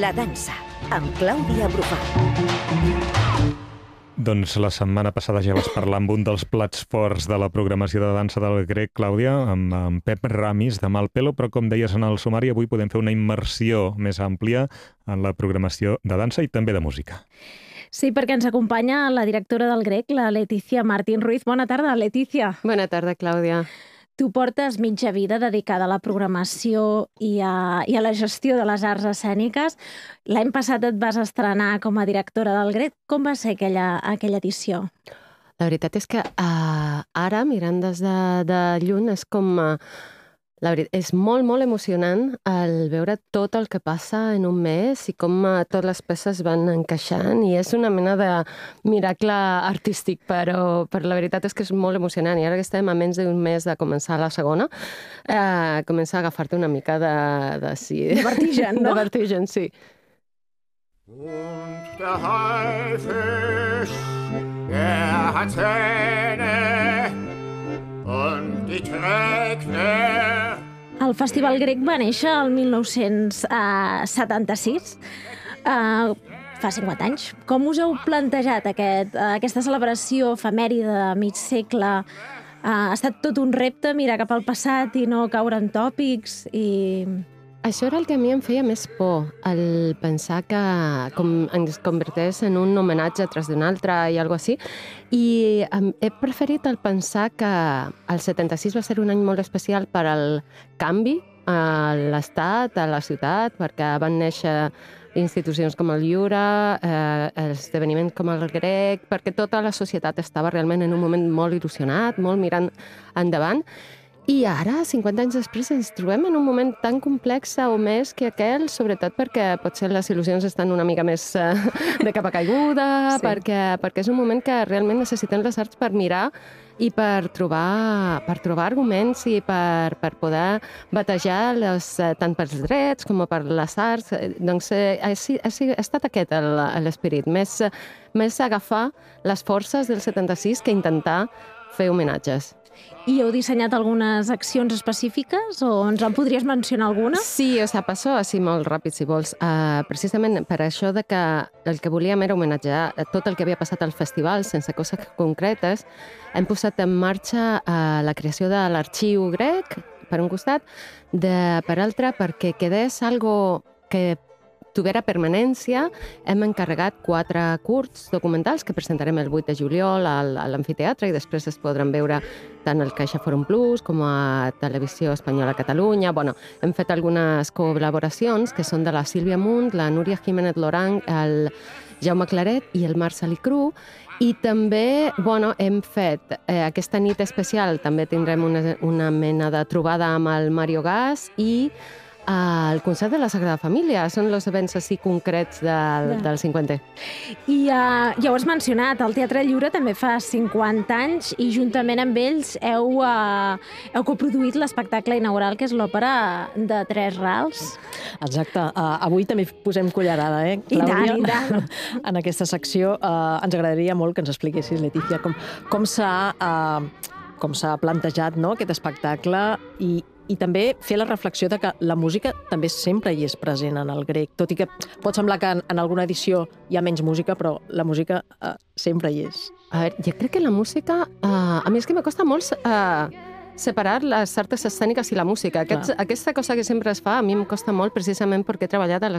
La dansa, amb Clàudia Brufà. Doncs la setmana passada ja vas parlar amb un dels plats forts de la programació de dansa del grec, Clàudia, amb Pep Ramis, de Malpelo, però com deies en el sumari, avui podem fer una immersió més àmplia en la programació de dansa i també de música. Sí, perquè ens acompanya la directora del grec, la Letícia Martín Ruiz. Bona tarda, Letícia. Bona tarda, Clàudia. Tu portes mitja vida dedicada a la programació i a la gestió de les arts escèniques. L'any passat et vas estrenar com a directora del grec. Com va ser aquella edició? La veritat és que ara, mirant des de lluny, és com... La veritat, és molt, molt emocionant el veure tot el que passa en un mes i com totes les peces van encaixant, i és una mena de miracle artístic, però la veritat és que és molt emocionant. I ara que estem a menys d'un mes de començar la segona, comença a agafar-te una mica de vertigen, no? De vertigen, sí. Und der Haifisch, hat Zähne und die trägt El Festival Grec va néixer el 1976, fa 50 anys. Com us heu plantejat aquesta celebració efemèride de mig segle? Ha estat tot un repte mirar cap al passat i no caure en tòpics i... Això era el que a mi em feia més por, el pensar que ens converteix en un homenatge tras d'un altre i alguna cosa així. I he preferit el pensar que el 76 va ser un any molt especial per al canvi a l'estat, a la ciutat, perquè van néixer institucions com el Iura, esdeveniments com el grec, perquè tota la societat estava realment en un moment molt il·lusionat, molt mirant endavant. I ara, 50 anys després, ens trobem en un moment tan complex o més que aquell, sobretot perquè potser les il·lusions estan una mica més de capa caiguda, sí. perquè és un moment que realment necessitem les arts per mirar i per trobar arguments i per poder batejar tant pels drets com per les arts. Doncs ha estat aquest l'esperit, més agafar les forces del 76 que intentar fer homenatges. I heu dissenyat algunes accions específiques o ens en podries mencionar alguna? Sí, passo així molt ràpid, si vols. Precisament per això de que el que volíem era homenatjar tot el que havia passat al festival, sense coses concretes, hem posat en marxa la creació de l'arxiu grec, per un costat, per altre, perquè quedés algo que tuviera permanència. Hem encarregat 4 curts documentals que presentarem el 8 de juliol a l'amfiteatre i després es podran veure tant al Caixa Forum Plus com a Televisió Espanyola Catalunya. Hem fet algunes col·laboracions que són de la Sílvia Munt, la Núria Jiménez Lorang, el Jaume Claret i el Marcel Icru. I també hem fet aquesta nit especial, també tindrem una mena de trobada amb el Mario Gas i el concert de la Sagrada Família. Són els events així concrets del 50è. I ja ho has mencionat, el Teatre Lliure també fa 50 anys i juntament amb ells heu coproduït l'espectacle inaugural, que és l'òpera de Tres Rals. Exacte. Avui també posem cullerada, Clàudia? I tant. En aquesta secció ens agradaria molt que ens expliquessis, Letícia, com s'ha plantejat aquest espectacle i també fer la reflexió de que la música també sempre hi és present en el grec, tot i que pot semblar que en alguna edició hi ha menys música, però la música sempre hi és. A veure, jo crec que la música... A mi és que m'acosta molt separar les arts escèniques i la música. Aquesta cosa que sempre es fa, a mi em costa molt precisament perquè he treballat a